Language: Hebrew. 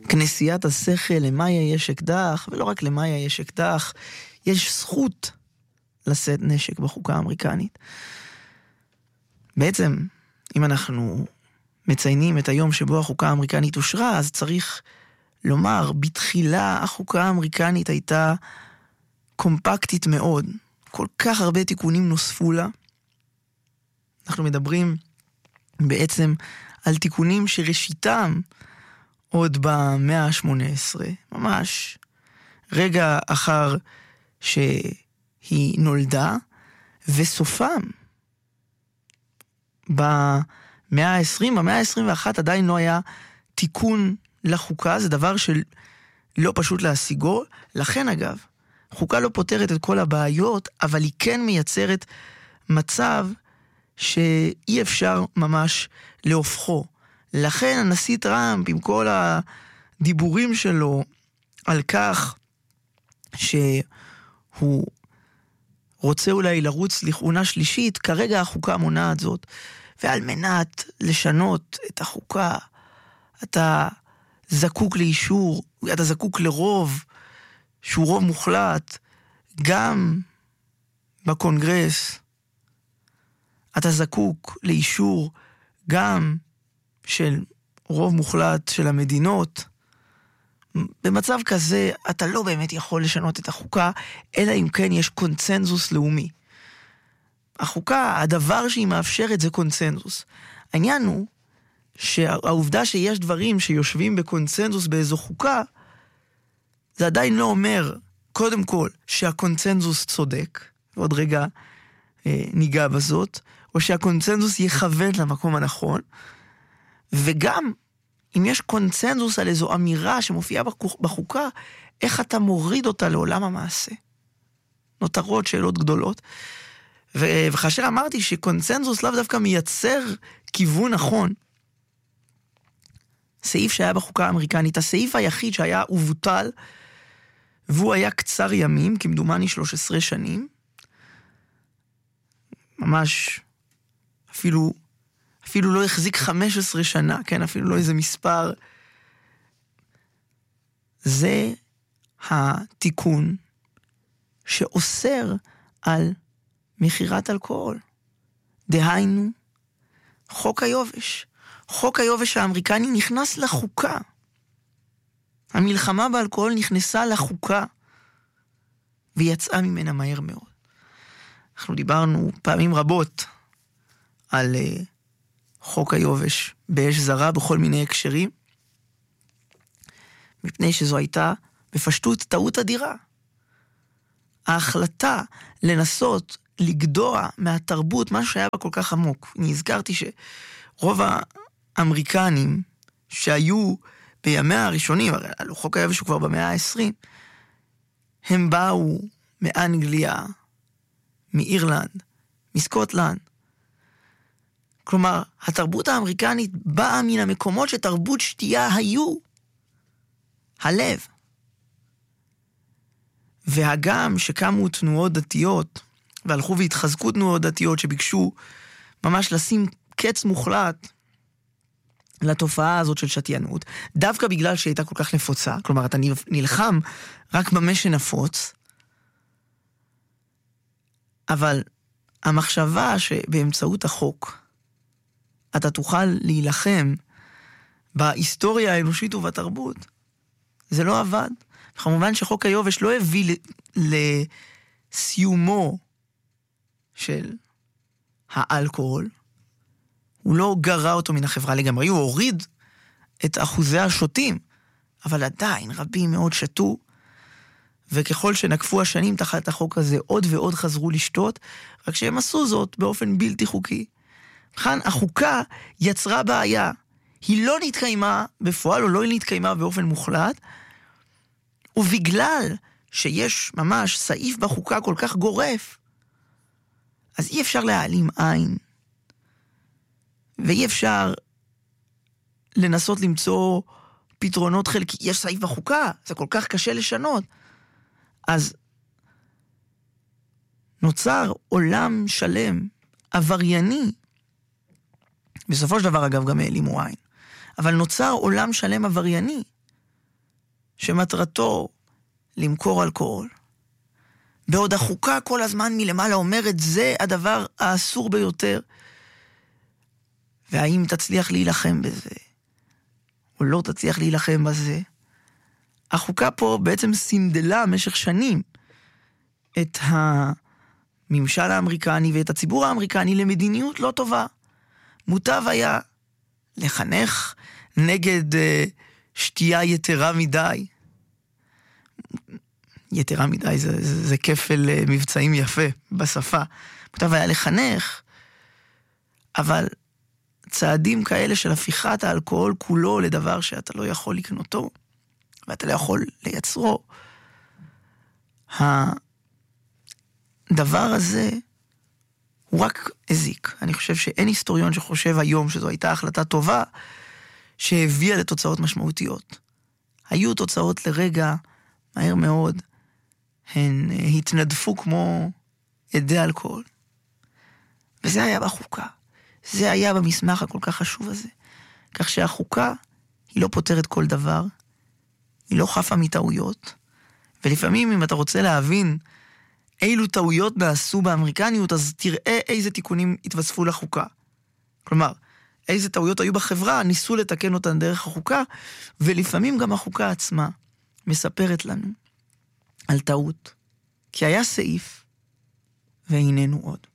כנסיית השכל, למאיה יש אקדח, ולא רק למאיה יש אקדח, יש זכות לשאת נשק בחוקה האמריקנית. בעצם, אם אנחנו מציינים את היום שבו החוקה האמריקנית אושרה, אז צריך לומר, בתחילה החוקה האמריקנית הייתה קומפקטית מאוד. כל כך הרבה תיקונים נוספו לה. אנחנו מדברים בעצם על תיקונים שראשיתם עוד במאה ה-18, ממש רגע אחר שהיא נולדה, וסופם במאה ה-20, במאה ה-21 עדיין לא היה תיקון לחוקה, זה דבר שלא פשוט להשיגו, לכן אגב, חוקה לא פותרת את כל הבעיות, אבל היא כן מייצרת מצב שאי אפשר ממש להופכו. לכן הנשיא טראמפ, עם כל הדיבורים שלו על כך שהוא רוצה אולי לרוץ לכהונה שלישית, כרגע החוקה מונעת זאת. ועל מנת לשנות את החוקה, אתה זקוק לאישור, אתה זקוק לרוב, שהוא רוב מוחלט, גם בקונגרס. אתה זקוק לאישור גם של רוב מוחלט של המדינות. במצב כזה אתה לא באמת יכול לשנות את החוקה, אלא אם כן יש קונצנזוס לאומי. החוקה, הדבר שהיא מאפשרת זה קונצנזוס. העניין הוא שהעובדה שיש דברים שיושבים בקונצנזוס באיזו חוקה, זה עדיין לא אומר, קודם כל, שהקונצנזוס צודק, ועוד רגע ניגע בזאת, או שהקונצנזוס יכוון למקום הנכון, וגם, אם יש קונצנזוס על איזו אמירה שמופיעה בחוקה, איך אתה מוריד אותה לעולם המעשה? נותרות שאלות גדולות, וכאשר אמרתי שקונצנזוס לאו דווקא מייצר כיוון נכון, סעיף שהיה בחוקה האמריקנית, הסעיף היחיד שהיה ובוטל, והוא היה קצר ימים, כמדומני 13 שנים, ממש אפילו לא החזיק 15 שנה, כן, אפילו לא איזה מספר. זה התיקון שאוסר על מחירת אלכוהול. דהיינו, חוק היובש. חוק היובש האמריקני נכנס לחוקה. המלחמה באלכוהול נכנסה לחוקה, ויצאה ממנה מהר מאוד. אנחנו דיברנו פעמים רבות על חוק היובש באש זרה בכל מיני הקשרים, מפני שזו הייתה בפשטות טעות אדירה. ההחלטה לנסות לגדוע מהתרבות משהו שהיה בה כל כך עמוק. אני הזכרתי שרוב האמריקנים שהיו בימיה הראשונים, הרי חוק היובש הוא כבר במאה ה-20, הם באו מאנגליה, מאירלנד, מסקוטלנד. כלומר, התרבות האמריקנית באה מן המקומות שתרבות שתייה היו. הלב. והגם שקמו תנועות דתיות, והלכו והתחזקו תנועות דתיות שביקשו ממש לשים קץ מוחלט לתופעה הזאת של שתיינות, דווקא בגלל שהיא הייתה כל כך נפוצה, כלומר, אתה נלחם רק במה שנפוץ, אבל המחשבה שבאמצעות החוק אתה תוכל להילחם בהיסטוריה האנושית ובתרבות, זה לא עבד. כמובן שחוק היובש לא הביא לסיומו של האלכוהול, הוא לא גרע אותו מן החברה לגמרי, הוא הוריד את אחוזי השותים, אבל עדיין רבים מאוד שתו, וככל שנקפו השנים תחת החוק הזה עוד ועוד חזרו לשתות, רק שהם עשו זאת באופן בלתי חוקי. כאן החוקה יצרה בעיה, היא לא נתקיימה בפועל או לא נתקיימה באופן מוחלט, ובגלל שיש ממש סעיף בחוקה כל כך גורף, אז אי אפשר להעלים עין, ואי אפשר לנסות למצוא פתרונות חלקי. יש סעיף בחוקה, זה כל כך קשה לשנות. אז נוצר עולם שלם, עברייני, בסופו של דבר אגב גם העלימו עין, אבל נוצר עולם שלם עברייני, שמטרתו למכור אלכוהול, בעוד החוקה כל הזמן מלמעלה אומרת זה הדבר האסור ביותר. והאם תצליח להילחם בזה או לא תצליח להילחם בזה, החוקה פה בעצם סינדלה במשך שנים את הממשל האמריקני ואת הציבור האמריקני למדיניות לא טובה. מוטב היה לחנך נגד שתייה יתרה מדי. יתרה מדי זה כפל מבצעים יפה בשפה. מוטב היה לחנך, אבל צעדים כאלה של הפיכת האלכוהול כולו לדבר שאתה לא יכול לקנותו, ואתה לא יכול לייצרו. הדבר הזה הוא רק הזיק. אני חושב שאין היסטוריון שחושב היום שזו הייתה החלטה טובה, שהביאה לתוצאות משמעותיות. היו תוצאות לרגע, מהר מאוד, הן התנדפו כמו עדי אלכוהול. וזה היה בחוקה. זה היה במסמך הכל כך חשוב הזה. כך שהחוקה היא לא פותרת כל דבר, היא לא חפה מטעויות, ולפעמים אם אתה רוצה להבין אילו טעויות נעשו באמריקניות, אז תראה איזה תיקונים התווספו לחוקה. כלומר, איזה טעויות היו בחברה, ניסו לתקן אותן דרך החוקה, ולפעמים גם החוקה עצמה מספרת לנו על טעות, כי היה סעיף, והיננו עוד.